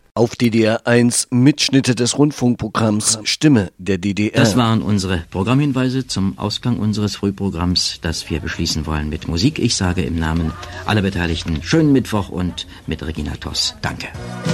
Auf DDR 1 Mitschnitte des Rundfunkprogramms Stimme der DDR. Das waren unsere Programmhinweise zum Ausgang unseres Frühprogramms, das wir beschließen wollen mit Musik. Ich sage im Namen aller Beteiligten schönen Mittwoch und mit Regina Toss. Danke.